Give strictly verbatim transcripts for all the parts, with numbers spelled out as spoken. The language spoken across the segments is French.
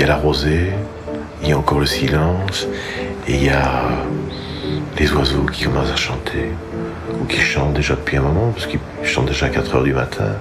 y a la rosée, il y a encore le silence, et il y a les oiseaux qui commencent à chanter, ou qui chantent déjà depuis un moment, parce qu'ils chantent déjà à quatre heures du matin.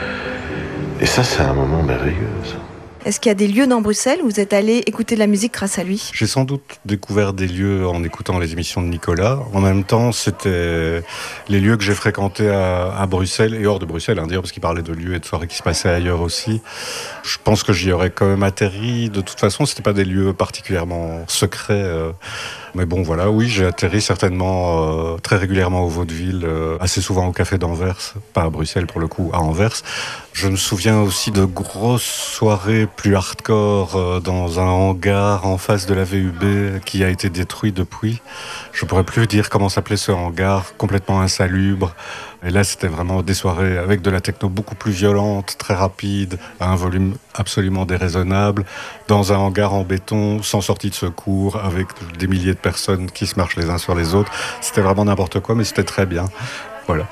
Et ça, c'est un moment merveilleux, ça. Est-ce qu'il y a des lieux dans Bruxelles où vous êtes allé écouter de la musique grâce à lui ? J'ai sans doute découvert des lieux en écoutant les émissions de Nicolas. En même temps, c'était les lieux que j'ai fréquentés à, à Bruxelles et hors de Bruxelles, hein, dire, parce qu'il parlait de lieux et de soirées qui se passaient ailleurs aussi. Je pense que j'y aurais quand même atterri. De toute façon, c'était pas des lieux particulièrement secrets. Euh, mais bon, voilà, oui, j'ai atterri certainement euh, très régulièrement au Vaudeville, euh, assez souvent au Café d'Anvers, pas à Bruxelles pour le coup, à Anvers. Je me souviens aussi de grosses soirées plus hardcore euh, dans un hangar en face de la V U B qui a été détruit depuis. Je pourrais plus dire comment s'appelait ce hangar, complètement insalubre. Et là, c'était vraiment des soirées avec de la techno beaucoup plus violente, très rapide, à un volume absolument déraisonnable, dans un hangar en béton, sans sortie de secours, avec des milliers de personnes qui se marchent les uns sur les autres. C'était vraiment n'importe quoi, mais c'était très bien. Voilà.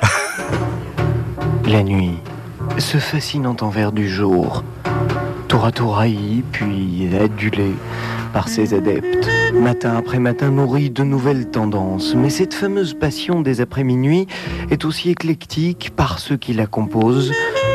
La nuit, ce fascinant envers du jour, tour à tour haï, puis adulé par ses adeptes. Matin après matin nourrit de nouvelles tendances, mais cette fameuse passion des après-minuit est aussi éclectique par ceux qui la composent.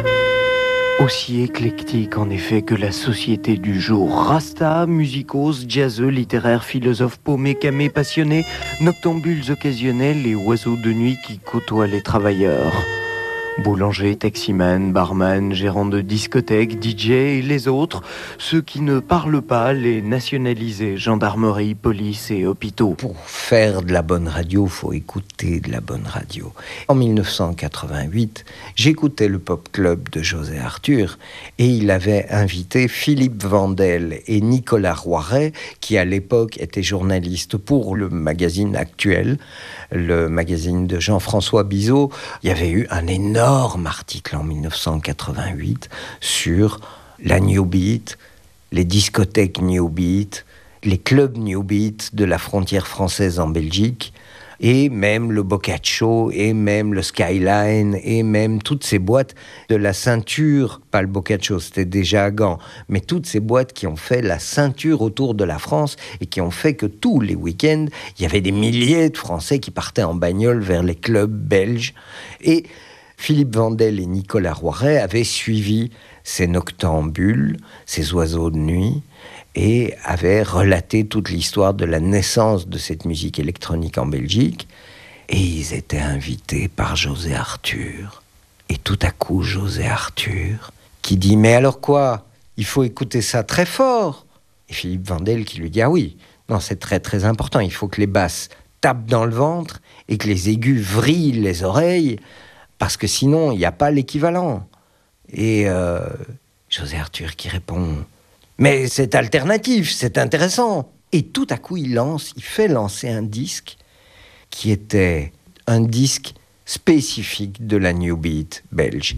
Aussi éclectique en effet que la société du jour. Rasta, musicos, jazzeux, littéraires, philosophes, paumés, camés, passionnés, noctambules occasionnels et oiseaux de nuit qui côtoient les travailleurs. Boulanger, taximan, barman, gérant de discothèque, D J et les autres, ceux qui ne parlent pas, les nationalisés, gendarmerie, police et hôpitaux. Pour faire de la bonne radio, il faut écouter de la bonne radio. En dix-neuf cent quatre-vingt-huit, j'écoutais le Pop Club de José Arthur et il avait invité Philippe Vandel et Nicolas Roiret, qui à l'époque étaient journalistes pour le magazine Actuel, le magazine de Jean-François Bizot. Il y avait eu un énorme article en dix-neuf cent quatre-vingt-huit sur la New Beat, les discothèques New Beat, les clubs New Beat de la frontière française en Belgique, et même le Boccaccio, et même le Skyline, et même toutes ces boîtes de la ceinture, pas le Boccaccio, c'était déjà à Gand, mais toutes ces boîtes qui ont fait la ceinture autour de la France et qui ont fait que tous les week-ends, il y avait des milliers de Français qui partaient en bagnole vers les clubs belges. Et Philippe Vandel et Nicolas Roiret avaient suivi ces noctambules, ces oiseaux de nuit, et avaient relaté toute l'histoire de la naissance de cette musique électronique en Belgique. Et ils étaient invités par José Arthur. Et tout à coup, José Arthur, qui dit « Mais alors quoi ? Il faut écouter ça très fort !» Et Philippe Vandel qui lui dit « Ah oui, non, c'est très très important, il faut que les basses tapent dans le ventre et que les aigus vrillent les oreilles, parce que sinon, il n'y a pas l'équivalent. » Et euh, José Arthur qui répond « Mais c'est alternatif, c'est intéressant. » Et tout à coup, il lance, il fait lancer un disque qui était un disque spécifique de la New Beat belge.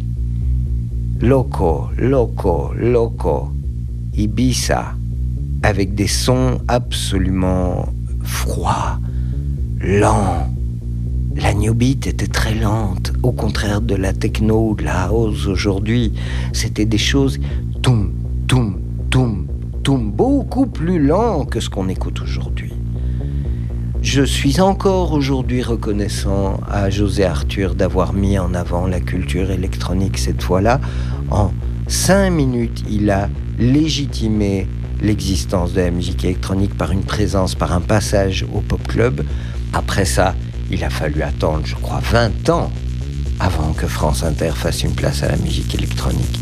Loco, loco, loco, Ibiza, avec des sons absolument froids, lents. La New Beat était très lente, au contraire de la techno ou de la house aujourd'hui. C'était des choses toum, toum, toum, toum, beaucoup plus lent que ce qu'on écoute aujourd'hui. Je suis encore aujourd'hui reconnaissant à José Arthur d'avoir mis en avant la culture électronique cette fois-là. En cinq minutes, il a légitimé l'existence de la musique électronique par une présence, par un passage au Pop Club. Après ça, il a fallu attendre, je crois, vingt ans avant que France Inter fasse une place à la musique électronique.